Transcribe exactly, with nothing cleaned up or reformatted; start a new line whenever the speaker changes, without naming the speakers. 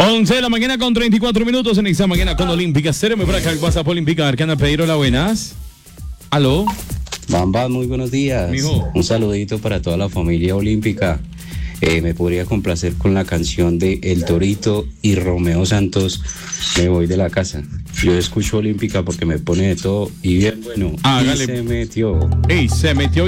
once de la mañana con treinta y cuatro minutos en esta mañana con Olímpica. Céreme por acá el WhatsApp Olímpica. A ver qué anda a pedir. Hola, buenas. ¿Aló?
Bamba, muy buenos días.
Mijo.
Un saludito para toda la familia olímpica. Eh, me podría complacer con la canción de El Torito y Romeo Santos, Me voy de la casa. Yo escucho Olímpica porque me pone de todo y bien bueno.
Hágale.
Y se metió.
Ey, se metió.